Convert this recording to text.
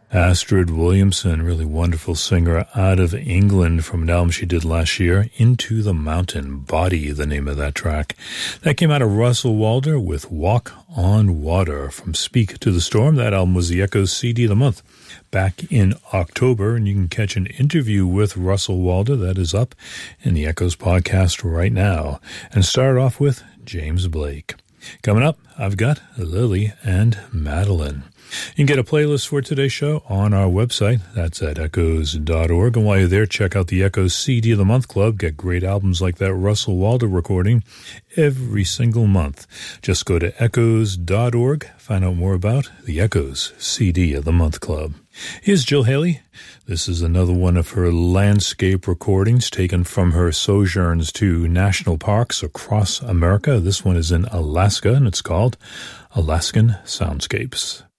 Astrid Williamson, really wonderful singer out of England from an album she did last year, Into the Mountain. Body, the name of that track. That came out of Russell Walder with Walk on Water from Speak to the Storm. That album was the Echoes CD of the month back in October, and you can catch an interview with Russell Walder that is up in the Echoes podcast right now. And start off with James Blake. Coming up, I've got Lily and Madeline. You can get a playlist for today's show on our website. That's at echoes.org. And while you're there, check out the Echoes CD of the Month Club. Get great albums like that Russell Walder recording every single month. Just go to echoes.org. Find out more about the Echoes CD of the Month Club. Here's Jill Haley. This is another one of her landscape recordings taken from her sojourns to national parks across America. This one is in Alaska, and it's called Alaskan Soundscapes.